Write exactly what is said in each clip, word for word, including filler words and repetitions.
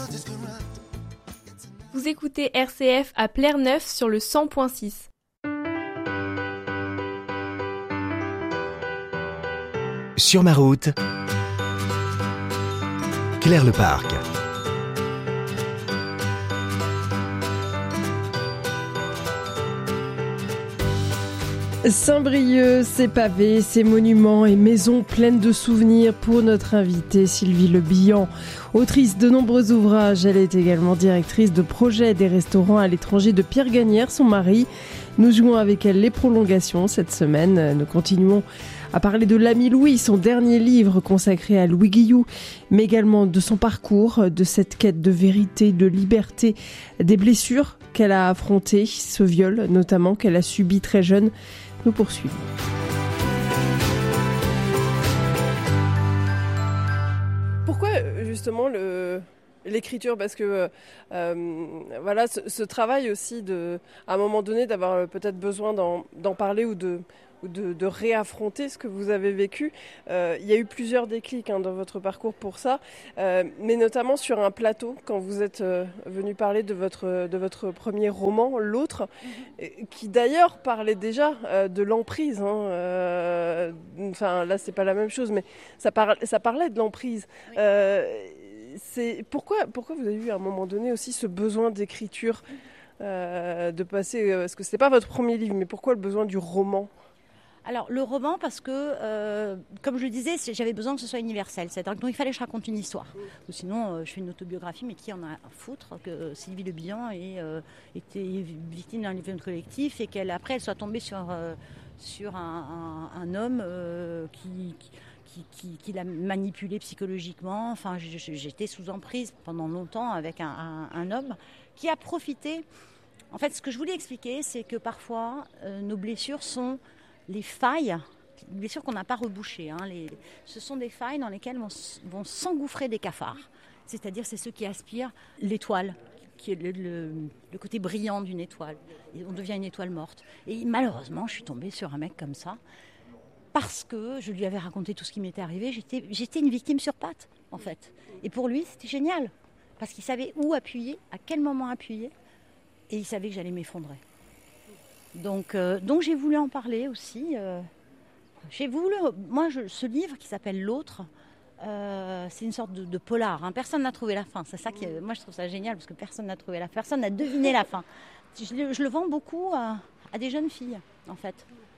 Vous écoutez R C F à Pleyre-Neuf sur le cent point six. Sur ma route, Claire Le Parc. Saint-Brieuc, ses pavés, ses monuments et maisons pleines de souvenirs pour notre invitée Sylvie Le Bihan. Autrice de nombreux ouvrages, elle est également directrice de projet des restaurants à l'étranger de Pierre Gagnère, son mari. Nous jouons avec elle les prolongations cette semaine. Nous continuons à parler de l'ami Louis, son dernier livre consacré à Louis Guillou, mais également de son parcours, de cette quête de vérité, de liberté, des blessures qu'elle a affrontées, ce viol notamment qu'elle a subi très jeune. Nous poursuivons. Pourquoi justement le, l'écriture ? Parce que euh, voilà, ce, ce travail aussi, de, à un moment donné, d'avoir peut-être besoin d'en, d'en parler ou de, ou de, de réaffronter ce que vous avez vécu. Euh, il y a eu plusieurs déclics hein, dans votre parcours pour ça, euh, mais notamment sur un plateau, quand vous êtes euh, venu parler de votre, de votre premier roman, L'Autre, mm-hmm. qui d'ailleurs parlait déjà euh, de l'emprise. Hein, euh, enfin, là, c'est pas la même chose, mais ça, par, ça parlait de l'emprise. Oui. Euh, c'est, pourquoi, pourquoi vous avez eu à un moment donné aussi ce besoin d'écriture, euh, de passer, parce que c'était pas votre premier livre, mais pourquoi le besoin du roman ? Alors, le roman, parce que, euh, comme je le disais, j'avais besoin que ce soit universel. C'est-à-dire qu'il fallait que je raconte une histoire. Ou sinon, euh, je fais une autobiographie, mais qui en a à foutre que Sylvie Le Bihan ait euh, été victime d'un viol collectif et qu'après, elle soit tombée sur, euh, sur un, un, un homme euh, qui, qui, qui, qui l'a manipulée psychologiquement. Enfin, j'étais sous emprise pendant longtemps avec un, un, un homme qui a profité. En fait, ce que je voulais expliquer, c'est que parfois, euh, nos blessures sont les failles, les blessures qu'on n'a pas rebouchées, hein, les, ce sont des failles dans lesquelles vont, vont s'engouffrer des cafards. C'est-à-dire, c'est ceux qui aspirent l'étoile, qui est le, le, le côté brillant d'une étoile. Et on devient une étoile morte. Et malheureusement, je suis tombée sur un mec comme ça, parce que je lui avais raconté tout ce qui m'était arrivé. J'étais, j'étais une victime sur pattes, en fait. Et pour lui, c'était génial, parce qu'il savait où appuyer, à quel moment appuyer, et il savait que j'allais m'effondrer. Donc, euh, donc j'ai voulu en parler aussi. Euh, j'ai voulu, moi, je, ce livre qui s'appelle L'Autre, euh, c'est une sorte de, de polar. Hein. Personne n'a trouvé la fin. C'est ça qui, moi, je trouve ça génial parce que personne n'a trouvé la fin. Personne n'a deviné la fin. Je, je le vends beaucoup à, à des jeunes filles, en fait.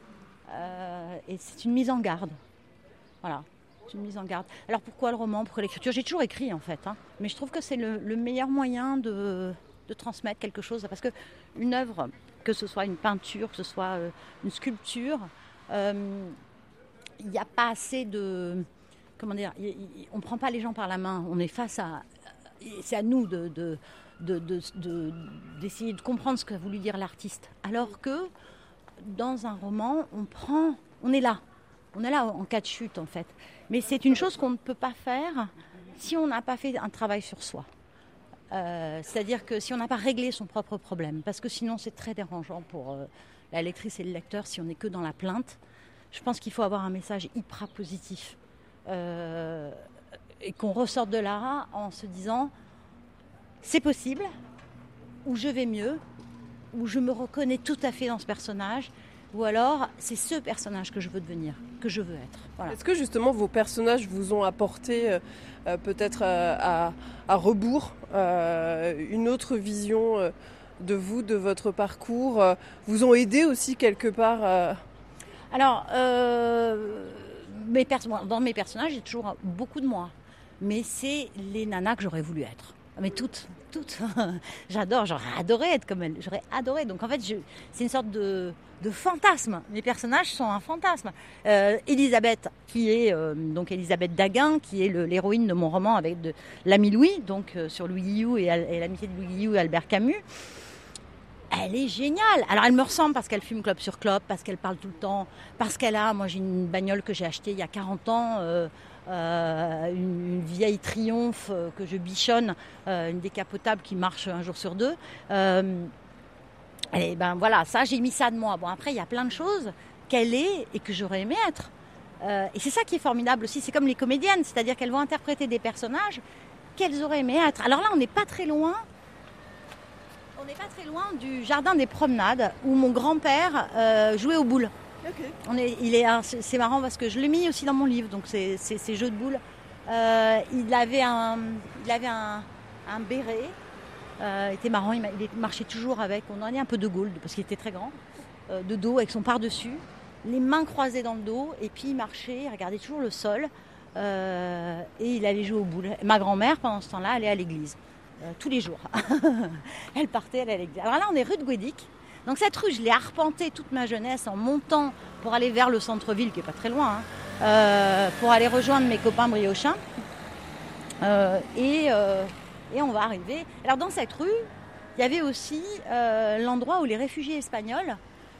Euh, et c'est une mise en garde. Voilà, c'est une mise en garde. Alors pourquoi le roman ? Pourquoi l'écriture ? J'ai toujours écrit, en fait. Hein. Mais je trouve que c'est le, le meilleur moyen de, de transmettre quelque chose. Parce qu'une œuvre, que ce soit une peinture, que ce soit euh, une sculpture, il euh, n'y a pas assez de... Comment dire y, y, on ne prend pas les gens par la main. On est face à... C'est à nous de, de, de, de, de, d'essayer de comprendre ce qu'a voulu dire l'artiste. Alors que dans un roman, on prend... On est là. On est là en cas de chute, en fait. Mais c'est une chose qu'on ne peut pas faire si on n'a pas fait un travail sur soi. Euh, c'est-à-dire que si on n'a pas réglé son propre problème, parce que sinon c'est très dérangeant pour euh, la lectrice et le lecteur si on n'est que dans la plainte. Je pense qu'il faut avoir un message hyper positif euh, et qu'on ressorte de là en se disant c'est possible, ou je vais mieux, ou je me reconnais tout à fait dans ce personnage, ou alors c'est ce personnage que je veux devenir, que je veux être. Voilà. Est-ce que justement vos personnages vous ont apporté euh, euh, peut-être euh, à, à rebours euh, une autre vision euh, de vous, de votre parcours, euh, vous ont aidé aussi quelque part euh... Alors, euh, mes pers- dans mes personnages, j'ai toujours beaucoup de moi, mais c'est les nanas que j'aurais voulu être. Mais toutes, toutes. J'adore, j'aurais adoré être comme elle. J'aurais adoré. Donc en fait, je, c'est une sorte de, de fantasme. Les personnages sont un fantasme. Euh, Elisabeth, qui est euh, donc Elisabeth Daguin, qui est le, l'héroïne de mon roman avec de, l'ami Louis, donc euh, sur Louis Guillou et, et l'amitié de Louis Guillou et Albert Camus. Elle est géniale. Alors elle me ressemble parce qu'elle fume clope sur clope, parce qu'elle parle tout le temps, parce qu'elle a, moi j'ai une bagnole que j'ai achetée il y a quarante ans. Euh, Euh, une, une vieille Triumph euh, que je bichonne, euh, une décapotable qui marche un jour sur deux. Euh, et ben voilà, ça j'ai mis ça de moi. Bon après il y a plein de choses qu'elle est et que j'aurais aimé être. Euh, et c'est ça qui est formidable aussi. C'est comme les comédiennes, c'est-à-dire qu'elles vont interpréter des personnages qu'elles auraient aimé être. Alors là, on n'est pas très loin. On n'est pas très loin du jardin des promenades où mon grand-père euh, jouait aux boules. Okay. On est, il est, c'est, c'est marrant parce que je l'ai mis aussi dans mon livre, donc c'est, c'est, ces jeux de boules. Euh, il avait un, il avait un, un béret. Euh, il était marrant, il, il marchait toujours avec. On en est un peu de Gaulle parce qu'il était très grand, euh, de dos avec son par-dessus, les mains croisées dans le dos, et puis il marchait, il regardait toujours le sol euh, et il allait jouer aux boules. Ma grand-mère, pendant ce temps-là, allait à l'église. Euh, tous les jours. Elle partait, elle allait. Alors là, on est rue de Guédic. Donc cette rue, je l'ai arpentée toute ma jeunesse en montant pour aller vers le centre-ville, qui n'est pas très loin, hein, euh, pour aller rejoindre mes copains briochins. Euh, et, euh, et on va arriver. Alors dans cette rue, il y avait aussi euh, l'endroit où les réfugiés espagnols,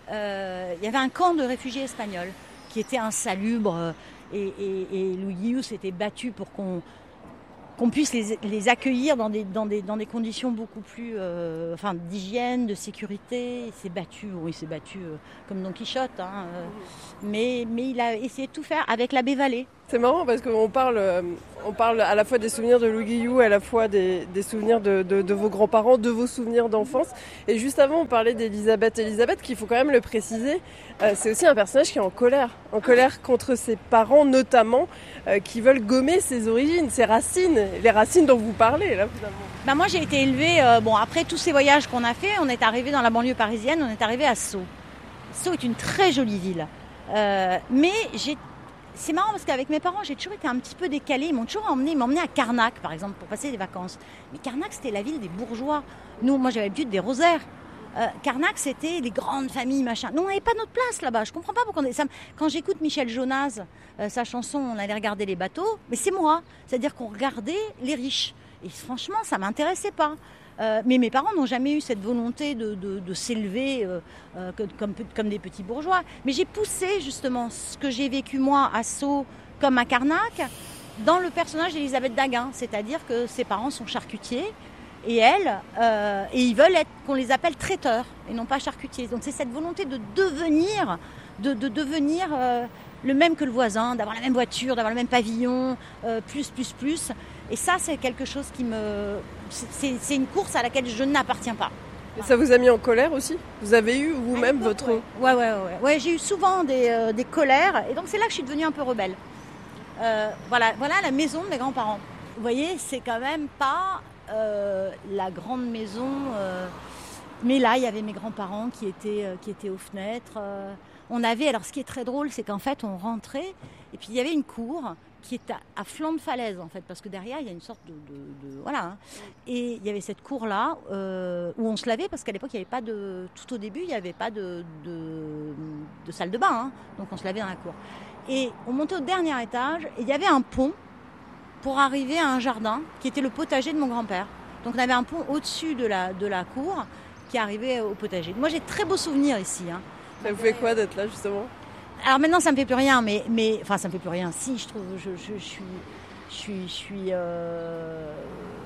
euh, il y avait un camp de réfugiés espagnols qui était insalubre. Et, et, et Louis Guillou s'était battu pour qu'on qu'on puisse les, les accueillir dans des, dans, des, dans des conditions beaucoup plus euh, enfin, d'hygiène, de sécurité. Il s'est battu, bon, il s'est battu euh, comme Don Quichotte, hein, euh, mais, mais il a essayé de tout faire avec l'abbé Vallée. C'est marrant parce qu'on parle, on parle à la fois des souvenirs de Louis Guillou, à la fois des, des souvenirs de, de, de vos grands-parents, de vos souvenirs d'enfance. Et juste avant, on parlait d'Elisabeth. Elisabeth, qu'il faut quand même le préciser, euh, c'est aussi un personnage qui est en colère. En colère contre ses parents, notamment, euh, qui veulent gommer ses origines, ses racines, les racines dont vous parlez, là, finalement. Ben moi, j'ai été élevée, euh, bon, après tous ces voyages qu'on a fait, on est arrivé dans la banlieue parisienne, on est arrivé à Sceaux. Sceaux est une très jolie ville. Euh, mais j'ai C'est marrant parce qu'avec mes parents, j'ai toujours été un petit peu décalée. Ils m'ont toujours emmené, ils m'ont emmené à Carnac, par exemple, pour passer des vacances. Mais Carnac, c'était la ville des bourgeois. Nous, moi, j'avais l'habitude des rosaires. Euh, Carnac, c'était les grandes familles, machin. Nous, on n'avait pas notre place là-bas. Je comprends pas pourquoi on est... ça... Quand j'écoute Michel Jonas, euh, sa chanson, on allait regarder les bateaux. Mais c'est moi. C'est-à-dire qu'on regardait les riches. Et franchement, ça m'intéressait pas. Euh, mais mes parents n'ont jamais eu cette volonté de, de, de s'élever euh, euh, comme, comme des petits bourgeois. Mais j'ai poussé justement ce que j'ai vécu moi à Sceaux comme à Carnac dans le personnage d'Elisabeth Daguin. C'est-à-dire que ses parents sont charcutiers et elle, euh, et ils veulent être, qu'on les appelle traiteurs et non pas charcutiers. Donc c'est cette volonté de devenir, de, de devenir euh, le même que le voisin, d'avoir la même voiture, d'avoir le même pavillon, euh, plus, plus, plus. Et ça, c'est quelque chose qui me... C'est, c'est une course à laquelle je n'appartiens pas. Et ça vous a mis en colère aussi ? Vous avez eu vous-même votre... Ouais, ouais, ouais. ouais. ouais j'ai eu souvent des, euh, des colères. Et donc, c'est là que je suis devenue un peu rebelle. Euh, voilà, voilà la maison de mes grands-parents. Vous voyez, c'est quand même pas euh, la grande maison. Euh... Mais là, il y avait mes grands-parents qui étaient, euh, qui étaient aux fenêtres. Euh... On avait... Alors, ce qui est très drôle, c'est qu'en fait, on rentrait et puis il y avait une cour qui est à, à flanc de falaise, en fait, parce que derrière, il y a une sorte de... de, de voilà. Hein. Et il y avait cette cour-là euh, où on se lavait, parce qu'à l'époque, il n'y avait pas de... Tout au début, il n'y avait pas de, de, de salle de bain, hein, donc on se lavait dans la cour. Et on montait au dernier étage, et il y avait un pont pour arriver à un jardin, qui était le potager de mon grand-père. Donc on avait un pont au-dessus de la, de la cour, qui arrivait au potager. Moi, j'ai de très beaux souvenirs ici. Hein. Ça vous fait quoi d'être là, justement ? Alors maintenant, ça me fait plus rien, mais, mais enfin, ça me fait plus rien. Si, je trouve, je, je, je suis, je suis, je suis, euh,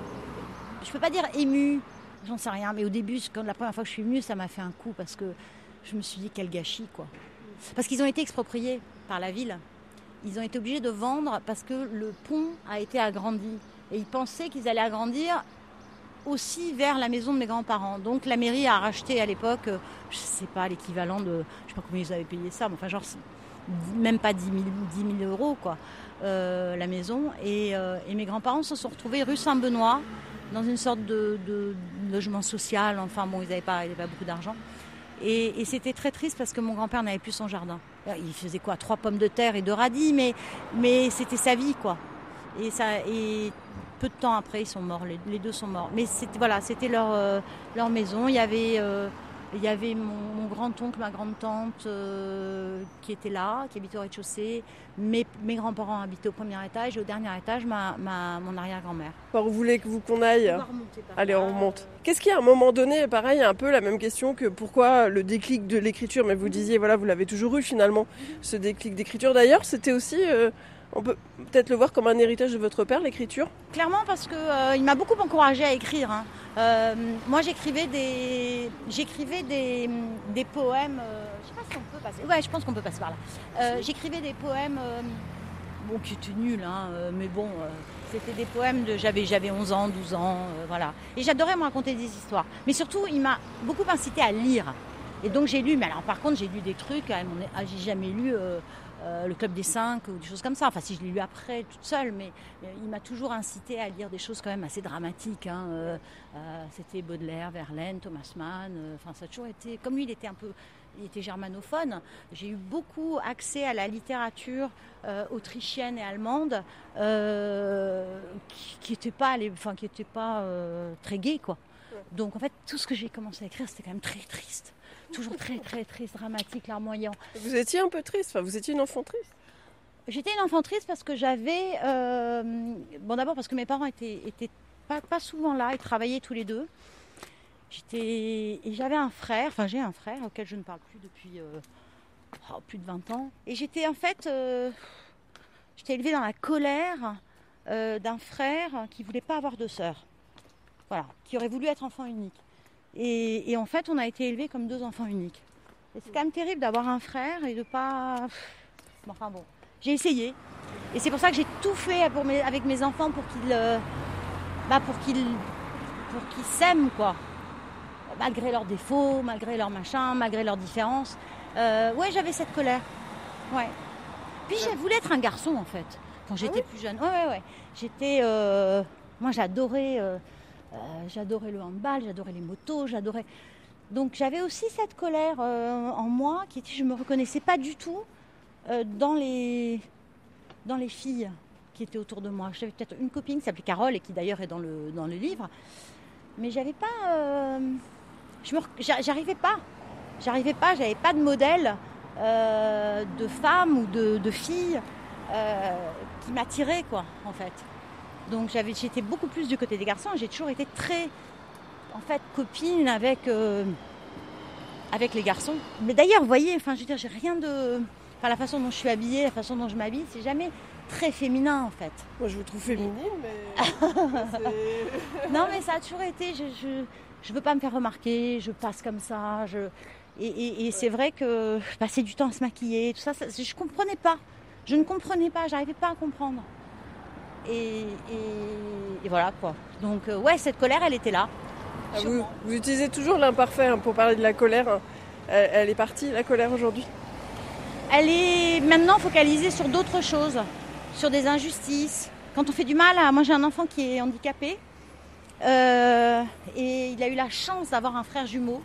je peux pas dire émue, j'en sais rien. Mais au début, quand la première fois que je suis venue, ça m'a fait un coup parce que je me suis dit quel gâchis, quoi. Parce qu'ils ont été expropriés par la ville. Ils ont été obligés de vendre parce que le pont a été agrandi et ils pensaient qu'ils allaient agrandir aussi vers la maison de mes grands-parents. Donc la mairie a racheté à l'époque, je ne sais pas, l'équivalent de, je sais pas combien ils avaient payé ça, mais enfin genre même pas dix mille euros quoi, euh, la maison. Et, euh, et mes grands-parents se sont retrouvés rue Saint-Benoît, dans une sorte de, de logement social, enfin bon, ils n'avaient pas, ils avaient pas beaucoup d'argent. Et, et c'était très triste parce que mon grand-père n'avait plus son jardin. Il faisait quoi, trois pommes de terre et deux radis, mais, mais c'était sa vie quoi. Et ça... Et, peu de temps après, ils sont morts, les, les deux sont morts. Mais c'était, voilà, c'était leur, euh, leur maison. Il y avait, euh, il y avait mon, mon grand-oncle, ma grande-tante euh, qui étaient là, qui habitait au rez-de-chaussée. Mes, mes grands-parents habitaient au premier étage et au dernier étage, ma, ma, mon arrière-grand-mère. Par où voulez-vous qu'on aille ? On va remonter par Allez, là. on remonte. Qu'est-ce qui, à un moment donné, pareil, un peu la même question que pourquoi le déclic de l'écriture ? Mais vous disiez, voilà, vous l'avez toujours eu finalement, ce déclic d'écriture. D'ailleurs, c'était aussi... Euh, on peut peut-être le voir comme un héritage de votre père, l'écriture ? Clairement, parce qu'il euh, m'a beaucoup encouragée à écrire. Hein. Euh, moi, j'écrivais des, j'écrivais des, des poèmes. Euh, je ne sais pas si on peut passer. Ouais, je pense qu'on peut passer par là. Euh, j'écrivais des poèmes, euh, bon, qui étaient nuls, hein, mais bon. Euh, C'était des poèmes de j'avais, j'avais onze ans, douze ans, euh, voilà. Et j'adorais me raconter des histoires. Mais surtout, il m'a beaucoup incité à lire. Et donc j'ai lu, mais alors par contre, j'ai lu des trucs, hein, mon- ah, j'ai jamais lu euh, euh, Le Club des Cinq ou des choses comme ça. Enfin, si je l'ai lu après, toute seule, mais euh, il m'a toujours incité à lire des choses quand même assez dramatiques. Hein, euh, euh, c'était Baudelaire, Verlaine, Thomas Mann. euh, Enfin, ça a toujours été. Comme lui, il était un peu. Il était germanophone. J'ai eu beaucoup accès à la littérature euh, autrichienne et allemande euh, qui n'était pas, allé- enfin, qui était pas euh, très gai, quoi. Donc en fait, tout ce que j'ai commencé à écrire, c'était quand même très triste. Toujours très, très triste, dramatique, larmoyant. Vous étiez un peu triste, enfin, vous étiez une enfant triste. J'étais une enfant triste parce que j'avais... euh, bon, d'abord parce que mes parents étaient, étaient pas, pas souvent là, ils travaillaient tous les deux. J'étais, et j'avais un frère, enfin j'ai un frère auquel je ne parle plus depuis euh, oh, plus de vingt ans. Et j'étais en fait, euh, j'étais élevée dans la colère euh, d'un frère qui voulait pas avoir de sœur. Voilà, qui aurait voulu être enfant unique. Et, et en fait, on a été élevés comme deux enfants uniques. Et c'est quand même terrible d'avoir un frère et de pas... Bon, enfin bon, j'ai essayé. Et c'est pour ça que j'ai tout fait pour mes, avec mes enfants pour qu'ils, euh, bah, pour qu'ils, pour qu'ils s'aiment, quoi. Malgré leurs défauts, malgré leurs machins, malgré leurs différences. Euh, ouais, j'avais cette colère. Ouais. Puis je voulais être un garçon, en fait, quand j'étais oui plus jeune. Ouais, ouais, ouais. J'étais... euh, moi, j'adorais... euh, euh, j'adorais le handball, j'adorais les motos, j'adorais... Donc j'avais aussi cette colère euh, en moi qui était... Je ne me reconnaissais pas du tout euh, dans les... dans les filles qui étaient autour de moi. J'avais peut-être une copine qui s'appelait Carole et qui d'ailleurs est dans le, dans le livre. Mais j'avais pas... euh, je me... j'a- J'arrivais pas. J'arrivais pas, j'avais pas de modèle euh, de femme ou de, de fille euh, qui m'attirait, quoi, en fait. Donc j'avais, j'étais beaucoup plus du côté des garçons. J'ai toujours été très, en fait, copine avec, euh, avec les garçons. Mais d'ailleurs, vous voyez, enfin, je veux dire, j'ai rien de... Enfin, la façon dont je suis habillée, la façon dont je m'habille, c'est jamais très féminin, en fait. Moi, je vous trouve féminine, mais... c'est- Non, mais ça a toujours été... Je, je, je veux pas me faire remarquer, je passe comme ça, je... Et, et, et c'est vrai que je passais du temps à se maquiller, tout ça, ça je comprenais pas. Je ne comprenais pas, j'arrivais pas à comprendre. Et, et, et voilà, quoi. Donc, euh, ouais, cette colère, elle était là. Ah, vous, Sûrement. vous utilisez toujours l'imparfait hein, pour parler de la colère. hein. Elle, elle est partie, la colère, aujourd'hui. Elle est maintenant focalisée sur d'autres choses, sur des injustices. Quand on fait du mal à... Moi, j'ai un enfant qui est handicapé. Euh, et il a eu la chance d'avoir un frère jumeau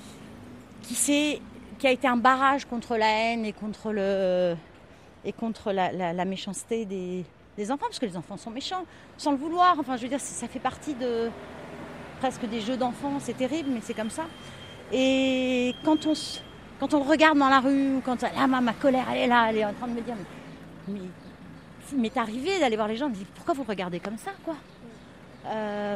qui, s'est, qui a été un barrage contre la haine et contre, le, et contre la, la, la méchanceté des, des enfants, parce que les enfants sont méchants, sans le vouloir. Enfin, je veux dire, ça fait partie de presque des jeux d'enfants, c'est terrible, mais c'est comme ça. Et quand on, se- quand on le regarde dans la rue, ou quand là, ma, ma colère, elle est là, elle est en train de me dire, mais, mais, il m'est arrivé d'aller voir les gens, de me dire, pourquoi vous le regardez comme ça, quoi. Euh,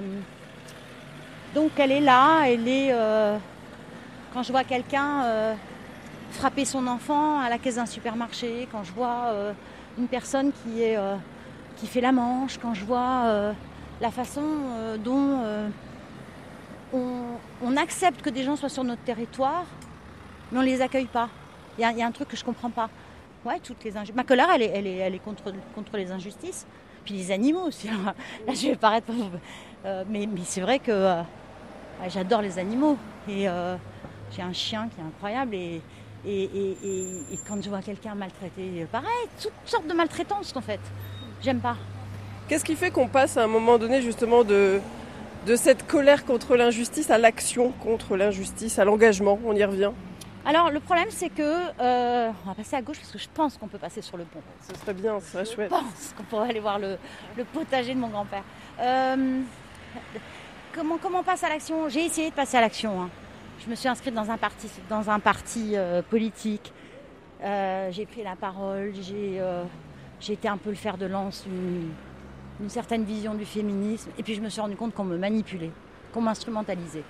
donc elle est là, elle est... euh, quand je vois quelqu'un euh, frapper son enfant à la caisse d'un supermarché, quand je vois euh, une personne qui, est, euh, qui fait la manche, quand je vois euh, la façon euh, dont euh, on, on accepte que des gens soient sur notre territoire, mais on ne les accueille pas. Il y, a- il y a un truc que je ne comprends pas. Ouais, toutes les inju- Ma colère, elle est, elle est, elle est contre, contre les injustices. Puis les animaux aussi. Là, je vais paraître... euh, mais, mais c'est vrai que euh, ouais, j'adore les animaux. Et euh, j'ai un chien qui est incroyable. Et, et, et, et, et quand je vois quelqu'un maltraité, pareil, toutes sortes de maltraitances en fait. J'aime pas. Qu'est-ce qui fait qu'on passe à un moment donné, justement, de, de cette colère contre l'injustice à l'action contre l'injustice, à l'engagement? On y revient. Alors le problème c'est que... euh, on va passer à gauche parce que je pense qu'on peut passer sur le pont. Ce serait bien, ce serait Je chouette. pense qu'on pourrait aller voir le, le potager de mon grand-père. Euh, comment, comment on passe à l'action? J'ai essayé de passer à l'action. hein. Je me suis inscrite dans un parti, dans un parti euh, politique. Euh, j'ai pris la parole. J'ai, euh, j'ai été un peu le fer de lance d'une, d'une certaine vision du féminisme. Et puis je me suis rendu compte qu'on me manipulait, qu'on m'instrumentalisait.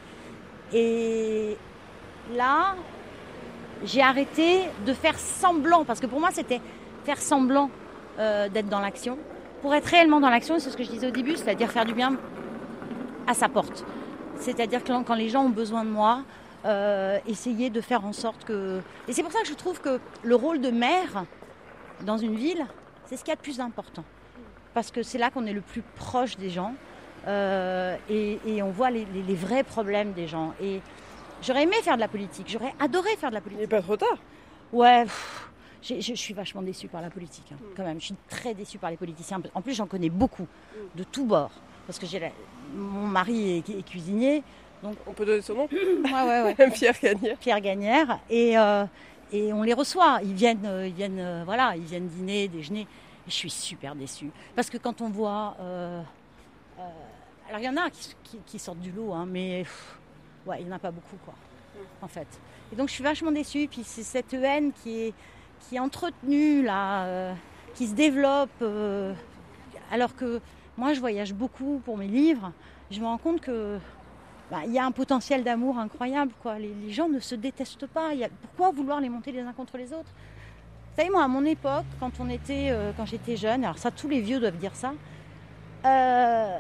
Et là, j'ai arrêté de faire semblant, parce que pour moi c'était faire semblant euh, d'être dans l'action. Pour être réellement dans l'action, c'est ce que je disais au début, c'est-à-dire faire du bien à sa porte. C'est-à-dire que quand les gens ont besoin de moi, euh, essayer de faire en sorte que... Et c'est pour ça que je trouve que le rôle de maire dans une ville, c'est ce qu'il y a de plus important. parce que c'est là qu'on est le plus proche des gens euh, et, et on voit les, les, les vrais problèmes des gens. Et j'aurais aimé faire de la politique, j'aurais adoré faire de la politique. Il n'est pas trop tard. Ouais, pff, j'ai, je, je suis vachement déçue par la politique, hein, quand même. Je suis très déçue par les politiciens. En plus, j'en connais beaucoup, de tous bords. Parce que j'ai la... mon mari est, est cuisinier. Donc... On peut donner son nom. Ouais, ouais, ouais. Pierre Gagnère. Pierre Gagnère. Et, euh, et on les reçoit. Ils viennent, euh, ils, viennent, euh, voilà, ils viennent dîner, déjeuner. Et je suis super déçue. Parce que quand on voit... Euh, euh, alors, il y en a qui, qui, qui sortent du lot, hein, mais pff, ouais, il n'y en a pas beaucoup, quoi, en fait. Et donc, je suis vachement déçue. Puis, c'est cette haine qui est, qui est entretenue, là, euh, qui se développe. Euh, alors que moi, je voyage beaucoup pour mes livres. Je me rends compte que bah, y a un potentiel d'amour incroyable, quoi. Les, les gens ne se détestent pas. Y a, pourquoi vouloir les monter les uns contre les autres ? Vous savez, moi, à mon époque, quand, on était, euh, quand j'étais jeune, alors ça, tous les vieux doivent dire ça, euh,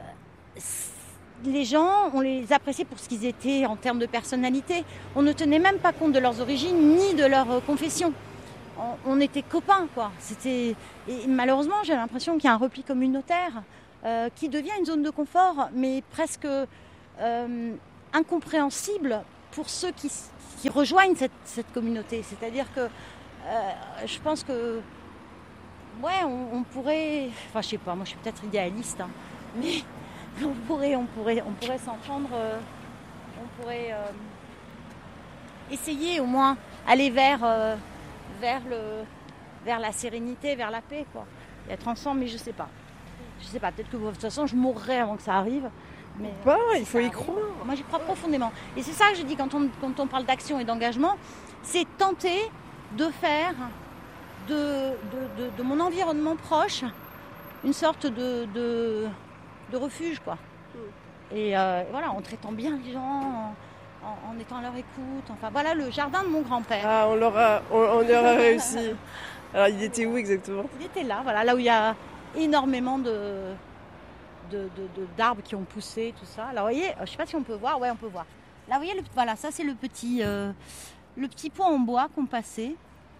les gens, on les appréciait pour ce qu'ils étaient en termes de personnalité. On ne tenait même pas compte de leurs origines ni de leur euh, confession. On, on était copains, quoi. C'était... Et malheureusement, j'ai l'impression qu'il y a un repli communautaire euh, qui devient une zone de confort, mais presque euh, incompréhensible pour ceux qui, qui rejoignent cette, cette communauté. C'est-à-dire que euh, je pense que, ouais, on, on pourrait... Enfin, je sais pas, moi je suis peut-être idéaliste, hein, mais on pourrait, on pourrait, on pourrait s'entendre, euh, on pourrait euh, essayer au moins aller vers... Euh, vers le vers la sérénité, vers la paix, quoi. Et être ensemble, mais je sais pas. Je sais pas, peut-être que de toute façon je mourrai avant que ça arrive. Mais bah, euh, il faut y arrive, croire. Moi j'y crois profondément. Et c'est ça que je dis quand on, quand on parle d'action et d'engagement, c'est tenter de faire de, de, de, de mon environnement proche une sorte de, de, de refuge, quoi. Et euh, voilà, en traitant bien les gens, En, en étant à leur écoute, enfin voilà le jardin de mon grand-père. Ah, on l'aura, on, on aura réussi. Alors il était où exactement ? Il était là, voilà, là où il y a énormément de, de, de, de d'arbres qui ont poussé, tout ça. Alors vous voyez, je ne sais pas si on peut voir, ouais on peut voir. Là vous voyez, le, voilà, ça c'est le petit, euh, le petit pont en bois qu'on passait.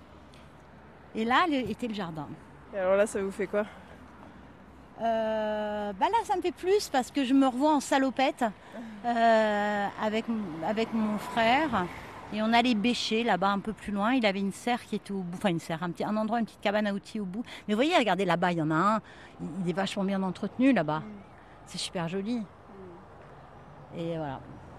Et là était le jardin. Et alors là, ça vous fait quoi ? Euh, bah là ça me fait plus parce que je me revois en salopette euh, avec, avec mon frère et on allait bêcher là-bas un peu plus loin. Il avait une serre qui était au bout, enfin une serre, un, petit, un endroit, une petite cabane à outils au bout. Mais vous voyez, regardez là-bas, il y en a un, il, il est vachement bien entretenu là-bas. Mm. C'est super joli. Mm. Et voilà.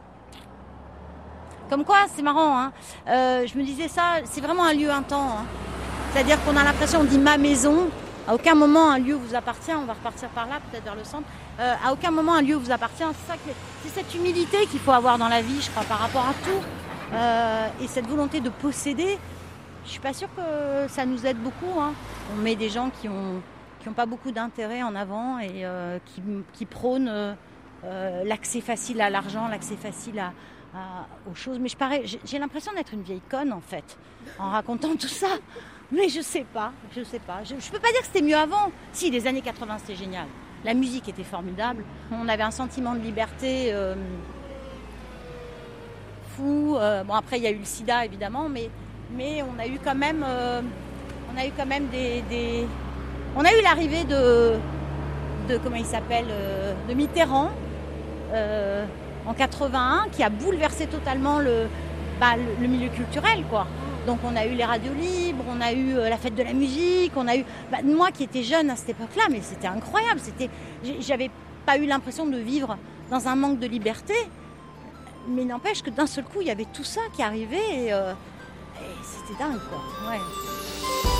Comme quoi, c'est marrant, hein. euh, je me disais ça, c'est vraiment un lieu, un temps. Hein. C'est-à-dire qu'on a l'impression, on dit ma maison. À aucun moment un lieu vous appartient, on va repartir par là, peut-être vers le centre. Euh, à aucun moment un lieu vous appartient. C'est, ça que, c'est cette humilité qu'il faut avoir dans la vie, je crois, par rapport à tout. Euh, et cette volonté de posséder, je ne suis pas sûre que ça nous aide beaucoup. Hein. On met des gens qui n'ont qui ont pas beaucoup d'intérêt en avant et euh, qui, qui prônent euh, l'accès facile à l'argent, l'accès facile à, à, aux choses. Mais je parais, j'ai, j'ai l'impression d'être une vieille conne, en fait, en racontant tout ça. Mais je sais pas, je sais pas. Je, je peux pas dire que c'était mieux avant. Si, les années quatre-vingts, c'était génial. La musique était formidable. On avait un sentiment de liberté euh, fou. Euh, bon, après, il y a eu le sida, évidemment, mais, mais on a eu quand même, euh, on a eu quand même des, des... On a eu l'arrivée de, de comment il s'appelle, euh, de Mitterrand euh, en quatre-vingt-un, qui a bouleversé totalement le, bah, le, le milieu culturel, quoi. Donc on a eu les radios libres, on a eu la fête de la musique, on a eu... Bah, moi qui étais jeune à cette époque-là, mais c'était incroyable. C'était... J'avais pas eu l'impression de vivre dans un manque de liberté. Mais n'empêche que d'un seul coup, il y avait tout ça qui arrivait et, euh... et c'était dingue, quoi. Ouais.